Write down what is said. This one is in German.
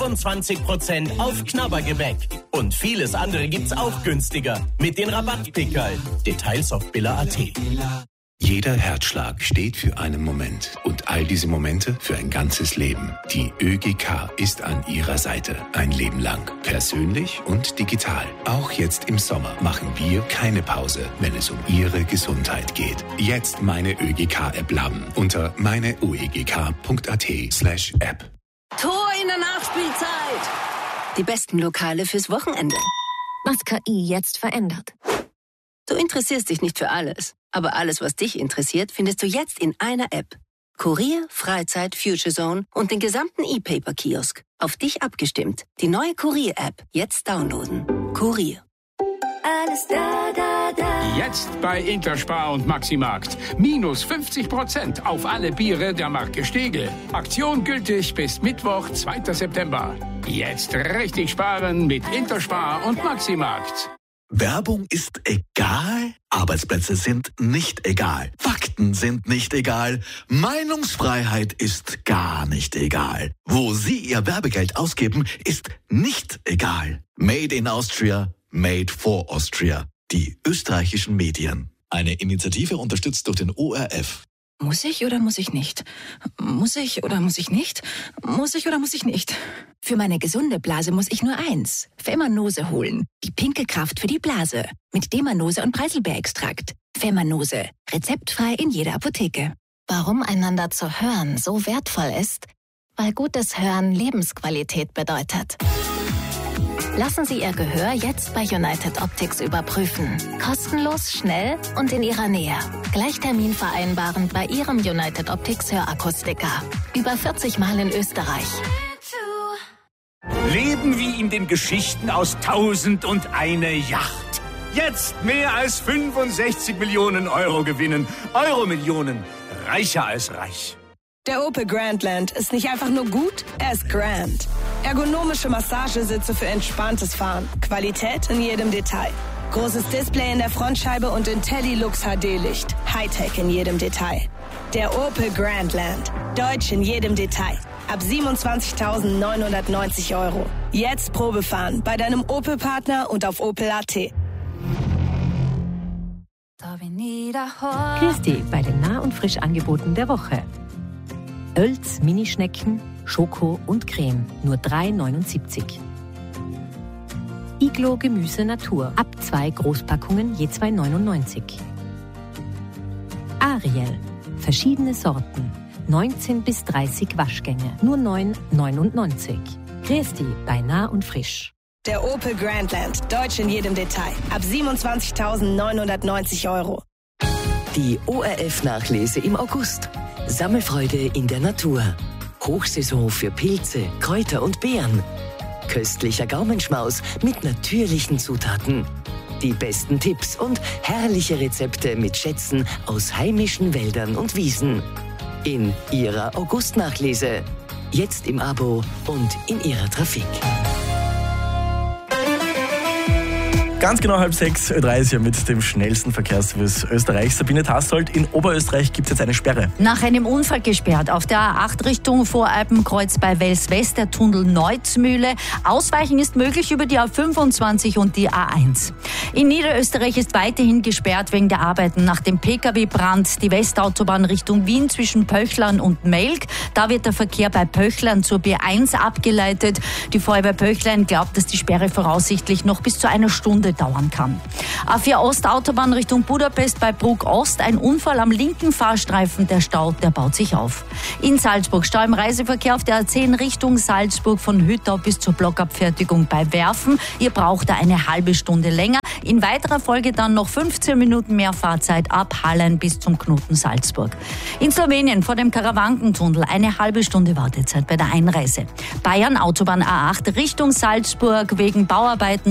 und 20% auf Knabbergebäck. Und vieles andere gibt's auch günstiger mit den Rabattpickerl. Details auf billa.at. Jeder Herzschlag steht für einen Moment und all diese Momente für ein ganzes Leben. Die ÖGK ist an Ihrer Seite ein Leben lang. Persönlich und digital. Auch jetzt im Sommer machen wir keine Pause, wenn es um Ihre Gesundheit geht. Jetzt meine ÖGK-App laden unter meineuegk.at/App. Tor in der Nachspielzeit! Die besten Lokale fürs Wochenende. Was KI jetzt verändert. Du interessierst dich nicht für alles, aber alles, was dich interessiert, findest du jetzt in einer App. Kurier, Freizeit, Future Zone und den gesamten E-Paper-Kiosk. Auf dich abgestimmt. Die neue Kurier-App. Jetzt downloaden. Kurier. Alles da, da, da. Jetzt bei Interspar und Maximarkt. Minus 50% auf alle Biere der Marke Stege. Aktion gültig bis Mittwoch, 2. September. Jetzt richtig sparen mit Interspar und Maximarkt. Werbung ist egal, Arbeitsplätze sind nicht egal, Fakten sind nicht egal, Meinungsfreiheit ist gar nicht egal. Wo Sie Ihr Werbegeld ausgeben, ist nicht egal. Made in Austria, made for Austria. Die österreichischen Medien. Eine Initiative unterstützt durch den ORF. Muss ich oder muss ich nicht? Muss ich oder muss ich nicht? Muss ich oder muss ich nicht? Für meine gesunde Blase muss ich nur eins. Femanose holen. Die pinke Kraft für die Blase. Mit Demanose und Preiselbeerextrakt. Femanose. Rezeptfrei in jeder Apotheke. Warum einander zu hören so wertvoll ist? Weil gutes Hören Lebensqualität bedeutet. Lassen Sie Ihr Gehör jetzt bei United Optics überprüfen. Kostenlos, schnell und in Ihrer Nähe. Gleich Termin vereinbaren bei Ihrem United Optics Hörakustiker. Über 40 Mal in Österreich. Leben wie in den Geschichten aus 1001 Yacht. Jetzt mehr als 65 Millionen Euro gewinnen. Euro-Millionen. Reicher als reich. Der Opel Grandland ist nicht einfach nur gut, er ist grand. Ergonomische Massagesitze für entspanntes Fahren. Qualität in jedem Detail. Großes Display in der Frontscheibe und IntelliLux HD-Licht. Hightech in jedem Detail. Der Opel Grandland. Deutsch in jedem Detail. Ab 27.990 Euro. Jetzt Probefahren bei deinem Opel-Partner und auf Opel.at. Grüß dich bei den Nah- und Frischangeboten der Woche. Oelz Minischnecken, Schoko und Creme, nur 3,79. Iglo Gemüse Natur, ab 2 Großpackungen je 2,99. Ariel, verschiedene Sorten, 19 bis 30 Waschgänge, nur 9,99. Grüß dich bei Nah und Frisch. Der Opel Grandland, Deutsch in jedem Detail. Ab 27.990 Euro. Die ORF-Nachlese im August. Sammelfreude in der Natur. Hochsaison für Pilze, Kräuter und Beeren. Köstlicher Gaumenschmaus mit natürlichen Zutaten. Die besten Tipps und herrliche Rezepte mit Schätzen aus heimischen Wäldern und Wiesen. In Ihrer August-Nachlese. Jetzt im Abo und in Ihrer Trafik. Ganz genau 5:30 Ö3 mit dem schnellsten Verkehrsservice Österreichs. Sabine Tassold, in Oberösterreich gibt es jetzt eine Sperre. Nach einem Unfall gesperrt auf der A8 Richtung Voralpenkreuz bei Wels West, der Tunnel Neuzmühle. Ausweichen ist möglich über die A25 und die A1. In Niederösterreich ist weiterhin gesperrt wegen der Arbeiten nach dem Pkw-Brand die Westautobahn Richtung Wien zwischen Pöchlern und Melk. Da wird der Verkehr bei Pöchlern zur B1 abgeleitet. Die Feuerwehr Pöchlern glaubt, dass die Sperre voraussichtlich noch bis zu einer Stunde dauern kann. A4 Ostautobahn Richtung Budapest bei Bruck Ost. Ein Unfall am linken Fahrstreifen. Der Stau, der baut sich auf. In Salzburg Stau im Reiseverkehr auf der A10 Richtung Salzburg von Hüttau bis zur Blockabfertigung bei Werfen. Ihr braucht da eine halbe Stunde länger. In weiterer Folge dann noch 15 Minuten mehr Fahrzeit ab Hallein bis zum Knoten Salzburg. In Slowenien vor dem Karawankentunnel eine halbe Stunde Wartezeit bei der Einreise. Bayern Autobahn A8 Richtung Salzburg wegen Bauarbeiten